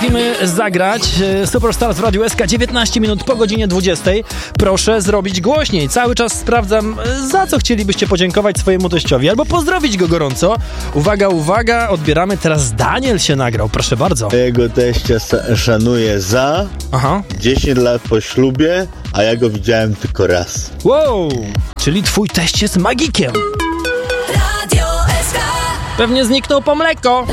potrafimy zagrać. Superstars w Radiu SK 19 minut po godzinie 20. Proszę zrobić głośniej. Cały czas sprawdzam, za co chcielibyście podziękować swojemu teściowi albo pozdrowić go gorąco. Uwaga, uwaga, odbieramy teraz. Daniel się nagrał, proszę bardzo. Jego teścia szanuję za 10 lat po ślubie, a ja go widziałem tylko raz. Wow, czyli twój teść jest magikiem. Radio SK. Pewnie zniknął po mleko.